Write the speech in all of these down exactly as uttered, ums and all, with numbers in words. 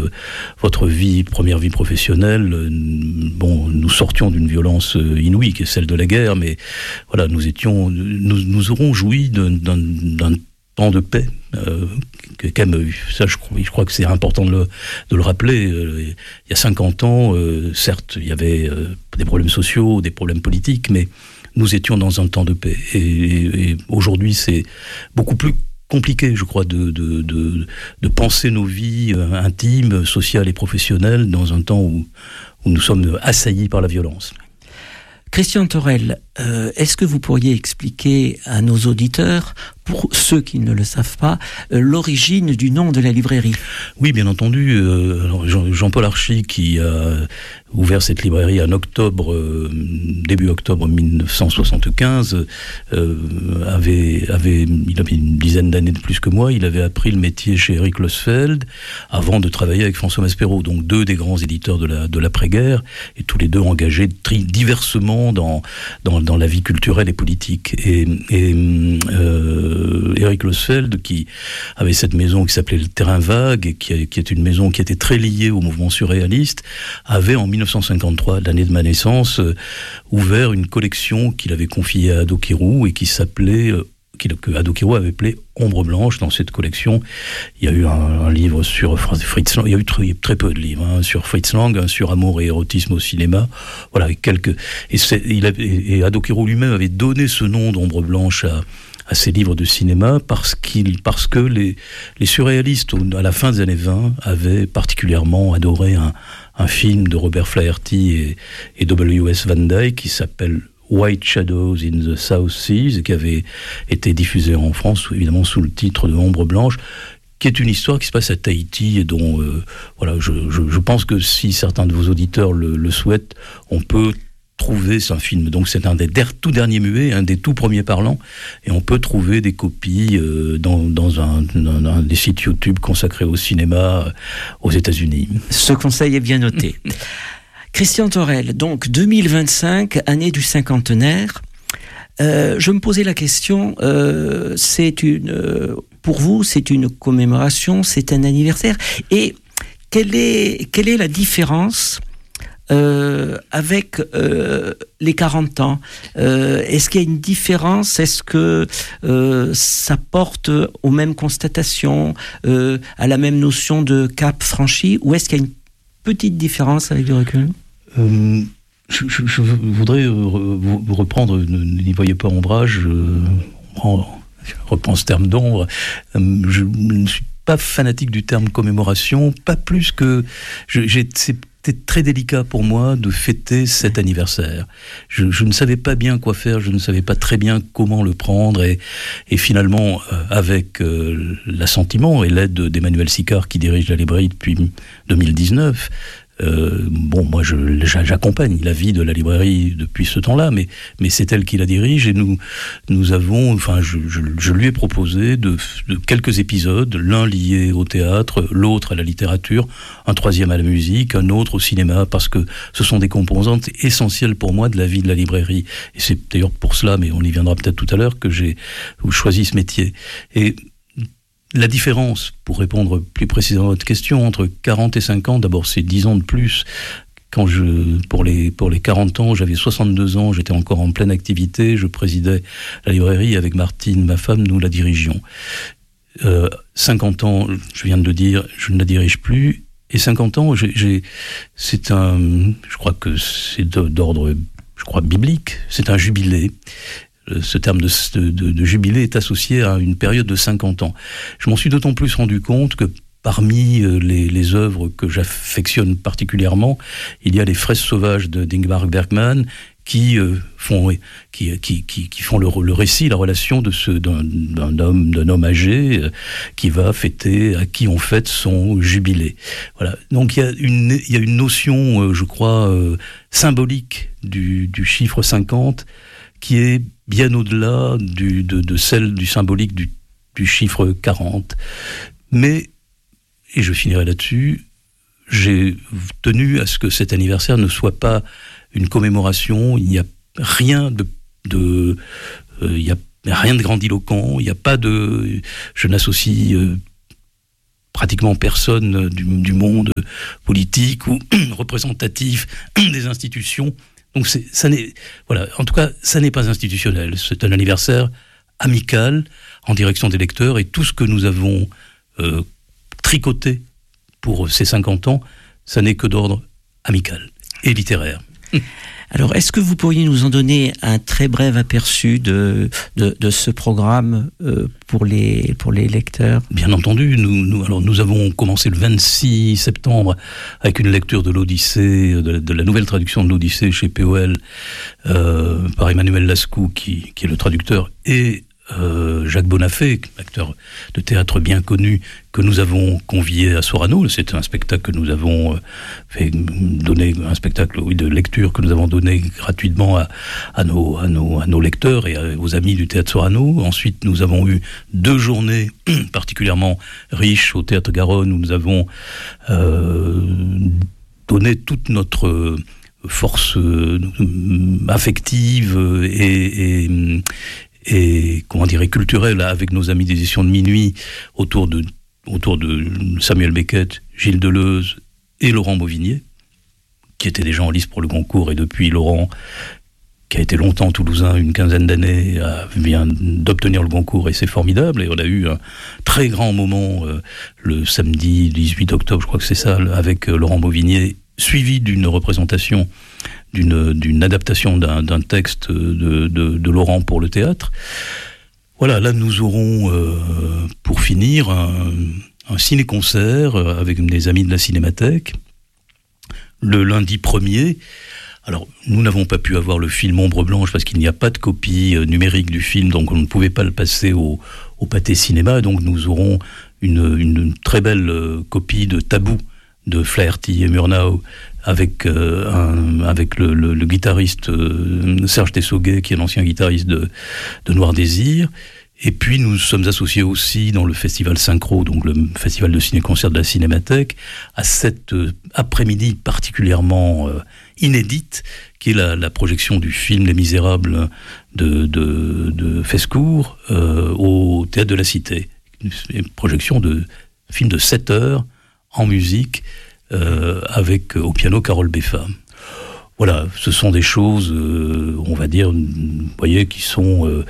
votre, votre vie, première vie professionnelle, euh, bon, nous sortions d'une violence euh, inouïe, qui est celle de la guerre, mais voilà, nous étions, nous, nous aurons joui d'un, d'un, d'un temps de paix, euh, quand même, ça je crois, je crois que c'est important de le, de le rappeler. Euh, il y a cinquante ans, euh, certes, il y avait euh, des problèmes sociaux, des problèmes politiques, mais nous étions dans un temps de paix. Et, et, et aujourd'hui, c'est beaucoup plus compliqué, je crois, de, de, de, de penser nos vies euh, intimes, sociales et professionnelles dans un temps où, où nous sommes assaillis par la violence. Christian Thorel, euh, est-ce que vous pourriez expliquer à nos auditeurs, pour ceux qui ne le savent pas, euh, l'origine du nom de la librairie ? Oui, bien entendu. Euh, alors Jean, Jean-Paul Archy, qui a ouvert cette librairie en octobre, euh, début octobre dix-neuf cent soixante-quinze, euh, avait, avait, il avait une dizaine d'années de plus que moi. Il avait appris le métier chez Eric Losfeld avant de travailler avec François Maspero, donc deux des grands éditeurs de la de l'après-guerre, et tous les deux engagés tri- diversement dans dans dans la vie culturelle et politique. Et, et euh, Eric Losfeld, qui avait cette maison qui s'appelait le Terrain Vague, et qui, qui est une maison qui était très liée au mouvement surréaliste, avait en dix-neuf cent cinquante-trois, l'année de ma naissance, euh, ouvert une collection qu'il avait confiée à Ado Kirou et qui s'appelait, euh, que Ado Kirou avait appelé Ombre Blanche. Dans cette collection, il y a eu un, un livre sur Fritz Lang, il y a eu très, très peu de livres, hein, sur Fritz Lang, hein, sur amour et érotisme au cinéma, voilà, et quelques, et, c'est, il avait, et Ado Kirou lui-même avait donné ce nom d'Ombre Blanche à à ces livres de cinéma parce qu'il, parce que les, les surréalistes, à la fin des années vingt, avaient particulièrement adoré un, un film de Robert Flaherty et, et W S Van Dyke qui s'appelle White Shadows in the South Seas, et qui avait été diffusé en France, évidemment sous le titre de Ombre Blanche, qui est une histoire qui se passe à Tahiti et dont, euh, voilà, je, je, je pense que si certains de vos auditeurs le, le souhaitent, on peut trouver, c'est un film, donc c'est un des der, tout derniers muets, un des tout premiers parlants, et on peut trouver des copies euh, dans, dans un, un, un des sites YouTube consacrés au cinéma euh, aux États-Unis. Ce conseil est bien noté. Christian Thorel, donc deux mille vingt-cinq, année du cinquantenaire. Euh, je me posais la question, euh, c'est une, euh, pour vous, c'est une commémoration, c'est un anniversaire, et quelle est, quelle est la différence Euh, avec euh, les quarante ans, euh, est-ce qu'il y a une différence? Est-ce que euh, ça porte aux mêmes constatations, euh, à la même notion de cap franchi, ou est-ce qu'il y a une petite différence avec le recul? euh, je, je, je voudrais re, reprendre, ne, n'y voyez pas ombrage, euh, je reprends ce terme d'ombre, euh, je ne suis pas fanatique du terme commémoration, pas plus que... Je, j'ai, c'est, C'était très délicat pour moi de fêter cet anniversaire. Je, je ne savais pas bien quoi faire, je ne savais pas très bien comment le prendre, et, et finalement, euh, avec euh, l'assentiment et l'aide d'Emmanuel Sicard, qui dirige la librairie depuis deux mille dix-neuf, Euh, bon, moi, je, j'accompagne la vie de la librairie depuis ce temps-là, mais, mais c'est elle qui la dirige, et nous, nous avons, enfin, je, je, je lui ai proposé de, de quelques épisodes, l'un lié au théâtre, l'autre à la littérature, un troisième à la musique, un autre au cinéma, parce que ce sont des composantes essentielles pour moi de la vie de la librairie. Et c'est d'ailleurs pour cela, mais on y viendra peut-être tout à l'heure, que j'ai choisi ce métier. Et la différence, pour répondre plus précisément à votre question, entre quarante et cinquante, d'abord c'est dix ans de plus. Quand je, pour les, pour les quarante ans, j'avais soixante-deux ans, j'étais encore en pleine activité, je présidais la librairie avec Martine, ma femme, nous la dirigions. Euh, cinquante ans, je viens de le dire, je ne la dirige plus, et cinquante ans, j'ai, j'ai, c'est un, je crois que c'est d'ordre, je crois, biblique, c'est un jubilé. Ce terme de, de, de jubilé est associé à une période de cinquante ans. Je m'en suis d'autant plus rendu compte que parmi les, les œuvres que j'affectionne particulièrement, il y a les Fraises sauvages de d'Ingmar Bergman qui euh, font qui qui qui, qui font le, le récit, la relation de ce d'un, d'un homme d'un homme âgé euh, qui va fêter, à qui on fête son jubilé. Voilà. Donc il y a une il y a une notion, euh, je crois, euh, symbolique du du chiffre cinquante qui est bien au-delà du, de, de celle du symbolique du, du chiffre quarante. Mais, et je finirai là-dessus, j'ai tenu à ce que cet anniversaire ne soit pas une commémoration. Il n'y a rien de... de euh, il n'y a rien de grandiloquent, il n'y a pas de... Je n'associe... Euh, pratiquement personne du, du monde politique ou représentatif des institutions. Donc c'est, ça n'est, voilà, en tout cas, ça n'est pas institutionnel. C'est un anniversaire amical en direction des lecteurs, et tout ce que nous avons euh, tricoté pour ces cinquante ans, ça n'est que d'ordre amical et littéraire. Alors, est-ce que vous pourriez nous en donner un très bref aperçu de, de, de ce programme euh, pour, les, pour les lecteurs ? Bien entendu, nous, nous, alors nous avons commencé le vingt-six septembre avec une lecture de l'Odyssée, de, de la nouvelle traduction de l'Odyssée chez P O L, euh, par Emmanuel Lascaux, qui, qui est le traducteur, et Euh, Jacques Bonafé, acteur de théâtre bien connu, que nous avons convié à Sorano. C'est un spectacle que nous avons fait donner, un spectacle oui, de lecture que nous avons donné gratuitement à, à, nos, à, nos, à nos lecteurs et à, aux amis du théâtre Sorano. Ensuite, nous avons eu deux journées particulièrement riches au théâtre Garonne, où nous avons euh, donné toute notre force euh, affective et, et et, comment dirais, culturel, avec nos amis des éditions de Minuit, autour de, autour de Samuel Beckett, Gilles Deleuze et Laurent Mauvignier, qui étaient déjà en lice pour le concours, et depuis Laurent, qui a été longtemps toulousain, une quinzaine d'années, vient d'obtenir le concours, et c'est formidable. Et on a eu un très grand moment euh, le samedi dix-huit octobre, je crois que c'est ça, avec euh, Laurent Mauvignier, suivi d'une représentation D'une, d'une adaptation d'un, d'un texte de, de, de Laurent pour le théâtre. Voilà, là nous aurons, euh, pour finir, un, un ciné-concert avec des amis de la Cinémathèque, le lundi premier. Alors, nous n'avons pas pu avoir le film Ombre Blanche parce qu'il n'y a pas de copie euh, numérique du film, donc on ne pouvait pas le passer au, au Pâté Cinéma, donc nous aurons une, une très belle euh, copie de Tabou de Flaherty et Murnau, avec, euh, un, avec le, le, le guitariste euh, Serge Tessoguet, qui est l'ancien guitariste de, de Noir Désir. Et puis nous sommes associés aussi dans le festival Synchro, donc le festival de ciné-concert de la Cinémathèque, à cette euh, après-midi particulièrement euh, inédite, qui est la, la projection du film Les Misérables de, de, de Fescourt euh, au Théâtre de la Cité. Une projection de film de sept heures, en musique, euh, avec euh, au piano Carole Beffa. Voilà, ce sont des choses, euh, on va dire, vous voyez, qui sont euh,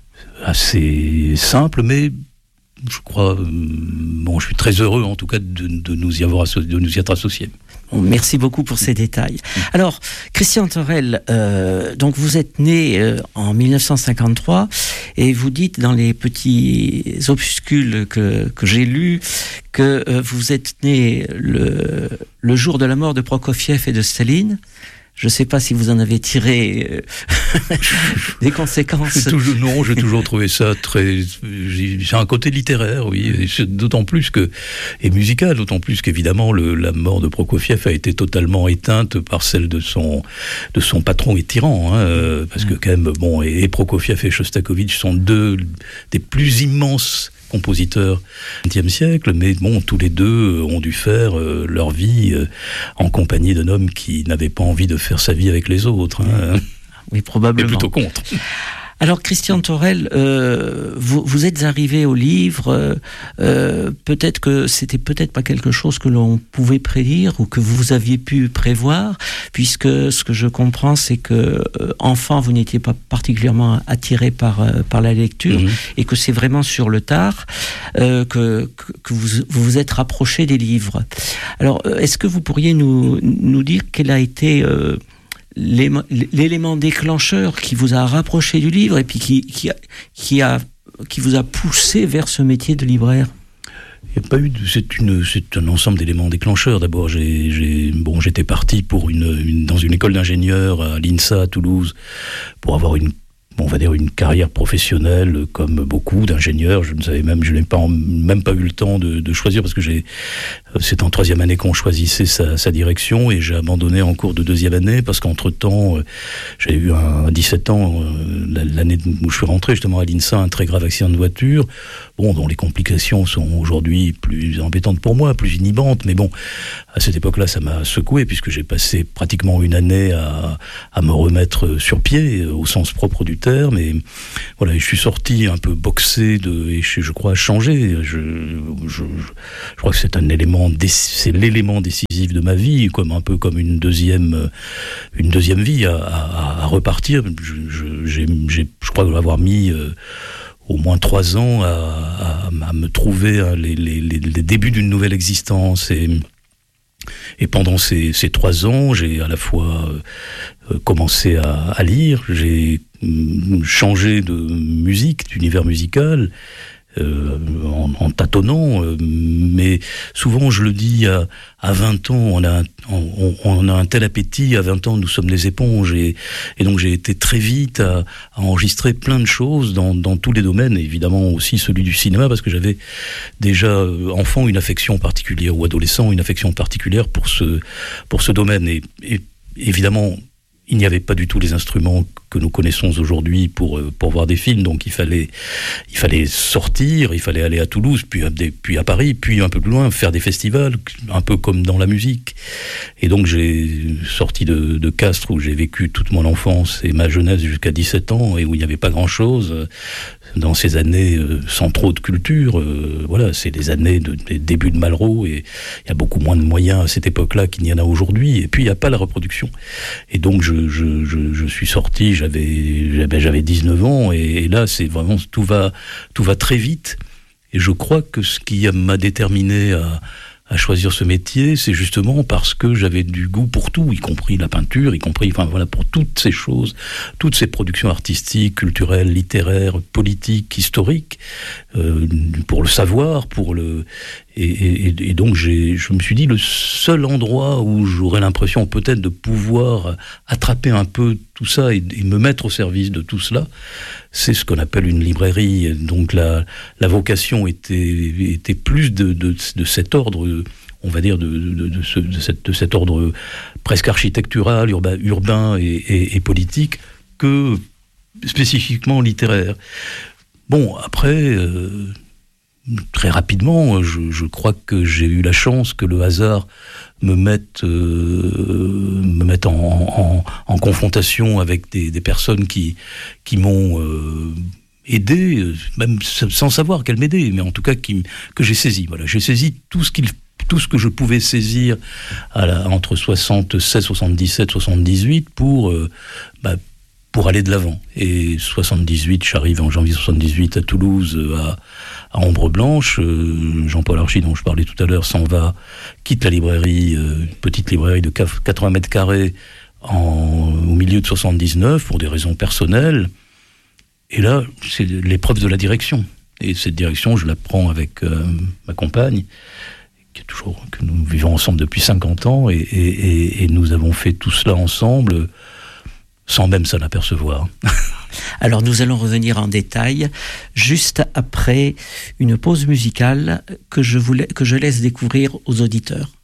assez simples, mais je crois, euh, bon, je suis très heureux en tout cas de, de, nous, y avoir asso- de nous y être associés. Bon, merci beaucoup pour ces détails. Alors, Christian Thorel, euh, donc vous êtes né euh, en dix-neuf cent cinquante-trois et vous dites dans les petits opuscules que, que j'ai lus que euh, vous êtes né le, le jour de la mort de Prokofiev et de Staline. Je ne sais pas si vous en avez tiré euh, des conséquences. J'ai toujours, non, j'ai toujours trouvé ça très... J'ai, j'ai un côté littéraire, oui, et d'autant plus que... Et musical, d'autant plus qu'évidemment, le, la mort de Prokofiev a été totalement éteinte par celle de son, de son patron et tyran, hein, euh, parce que quand même, bon, et, et Prokofiev et Shostakovich sont deux des plus immenses compositeurs du vingtième siècle, mais bon, tous les deux ont dû faire euh, leur vie euh, en compagnie d'un homme qui n'avait pas envie de faire sa vie avec les autres. Hein. Oui, probablement. Et plutôt contre. Alors, Christian Thorel, euh, vous, vous êtes arrivé au livre, euh, euh, peut-être que c'était peut-être pas quelque chose que l'on pouvait prédire ou que vous aviez pu prévoir, puisque ce que je comprends, c'est que euh, enfant, vous n'étiez pas particulièrement attiré par, euh, par la lecture, mmh. et que c'est vraiment sur le tard euh, que, que, que vous, vous vous êtes rapproché des livres. Alors, est-ce que vous pourriez nous, nous dire quel a été... Euh, l'élément déclencheur qui vous a rapproché du livre et puis qui, qui, a, qui, a, qui vous a poussé vers ce métier de libraire? Il n'y a pas eu de, c'est, une, c'est un ensemble d'éléments déclencheurs. D'abord, j'ai, j'ai, bon, j'étais parti pour une, une, dans une école d'ingénieurs à l'INSA à Toulouse pour avoir une, on va dire, une carrière professionnelle comme beaucoup d'ingénieurs. Je ne savais même, je n'ai pas, même pas eu le temps de, de choisir parce que j'ai, c'est en troisième année qu'on choisissait sa, sa direction et j'ai abandonné en cours de deuxième année parce qu'entre-temps, euh, j'ai eu un, à dix-sept ans, euh, l'année où je suis rentré justement à l'INSA, un très grave accident de voiture, bon, dont les complications sont aujourd'hui plus embêtantes pour moi, plus inhibantes, mais bon, à cette époque-là, ça m'a secoué puisque j'ai passé pratiquement une année à, à me remettre sur pied, au sens propre du terme, terme. Mais voilà, je suis sorti un peu boxé de, et je, je crois changer. Je, je, je crois que c'est un élément, c'est l'élément décisif de ma vie, comme un peu comme une deuxième, une deuxième vie à, à, à repartir. Je, je, j'ai, j'ai, je crois avoir mis euh, au moins trois ans à, à, à me trouver hein, les, les, les, les débuts d'une nouvelle existence. Et Et pendant ces, ces trois ans, j'ai à la fois euh, commencé à, à lire, j'ai euh, changé de musique, d'univers musical, euh, en, en tâtonnant, euh, mais souvent je le dis, à, à vingt ans, on a, on, on a un tel appétit, à vingt ans nous sommes des éponges, et, et donc j'ai été très vite à, à enregistrer plein de choses dans, dans tous les domaines, évidemment aussi celui du cinéma, parce que j'avais déjà euh, enfant une affection particulière, ou adolescent une affection particulière pour ce, pour ce domaine, et, et évidemment il n'y avait pas du tout les instruments que nous connaissons aujourd'hui pour, pour voir des films, donc il fallait, il fallait sortir, il fallait aller à Toulouse, puis à, puis à Paris, puis un peu plus loin, faire des festivals, un peu comme dans la musique. Et donc j'ai sorti de, de Castres, où j'ai vécu toute mon enfance et ma jeunesse jusqu'à dix-sept ans, et où il n'y avait pas grand-chose dans ces années euh, sans trop de culture. Euh, voilà, c'est les années de, des débuts de Malraux, et il y a beaucoup moins de moyens à cette époque-là qu'il n'y en a aujourd'hui, et puis il n'y a pas la reproduction. Et donc je, je, je, je suis sorti, j'avais, j'avais, j'avais dix-neuf ans, et, et là c'est vraiment, tout va, tout va très vite, et je crois que ce qui m'a déterminé à à choisir ce métier, c'est justement parce que j'avais du goût pour tout, y compris la peinture, y compris, enfin voilà, pour toutes ces choses, toutes ces productions artistiques, culturelles, littéraires, politiques, historiques, euh, pour le savoir, pour le, et, et, et donc j'ai, je me suis dit, le seul endroit où j'aurais l'impression peut-être de pouvoir attraper un peu tout ça et, et me mettre au service de tout cela, c'est ce qu'on appelle une librairie. Donc la, la vocation était, était plus de, de, de cet ordre, on va dire, de, de, de, ce, de, cette, de cet ordre presque architectural, urbain, urbain et, et, et politique, que spécifiquement littéraire. Bon, après, euh, très rapidement, je, je crois que j'ai eu la chance que le hasard me mette, euh, me mette en, en, en confrontation avec des, des personnes qui, qui m'ont euh, aidé, même sans savoir qu'elles m'aidaient, mais en tout cas qui, que j'ai saisi. Voilà, j'ai saisi tout ce qu'il tout ce que je pouvais saisir à la, entre soixante-seize, soixante-dix-sept, soixante-dix-huit pour, euh, bah, pour aller de l'avant. Et soixante-dix-huit, j'arrive en janvier soixante-dix-huit à Toulouse, à, à Ombre Blanche. Euh, Jean-Paul Archy, dont je parlais tout à l'heure, s'en va, quitte la librairie, euh, une petite librairie de quatre-vingts mètres carrés en, au milieu de soixante-dix-neuf pour des raisons personnelles. Et là, c'est l'épreuve de la direction. Et cette direction, je la prends avec euh, ma compagne, qui est toujours, que nous vivons ensemble depuis cinquante ans, et, et, et, et nous avons fait tout cela ensemble, sans même s'en apercevoir. Alors nous allons revenir en détail juste après une pause musicale que je, voulais, que je laisse découvrir aux auditeurs.